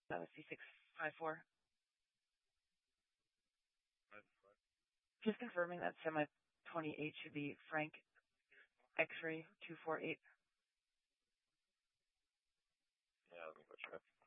C654. Just confirming that semi 28 should be Frank X-ray 248. Yeah, let me go check.